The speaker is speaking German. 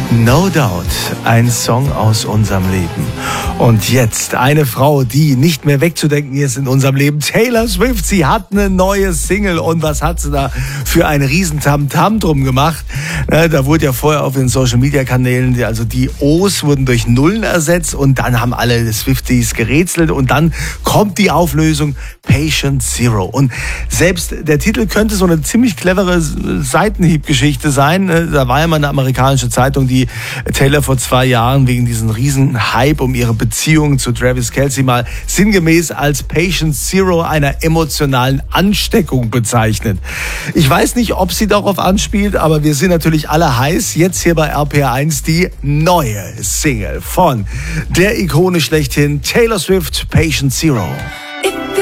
No Doubt, ein Song aus unserem Leben. Und jetzt eine Frau, die nicht mehr wegzudenken ist in unserem Leben. Taylor Swift, sie hat eine neue Single. Und was hat sie da für einen riesen Tamtam drum gemacht? Da wurde ja vorher auf den Social-Media-Kanälen, also die O's wurden durch Nullen ersetzt. Und dann haben alle Swifties gerätselt. Und dann kommt die Auflösung Patient Zero. Und selbst der Titel könnte so eine ziemlich clevere Seitenhiebgeschichte sein. Da war ja mal eine amerikanische Zeitung, die Taylor vor 2 Jahren wegen diesen riesen Hype um ihre Beziehung zu Travis Kelce mal sinngemäß als Patient Zero einer emotionalen Ansteckung bezeichnet. Ich weiß nicht, ob sie darauf anspielt, aber wir sind natürlich alle heiß. Jetzt hier bei RPR1 die neue Single von der Ikone schlechthin Taylor Swift, Patient Zero.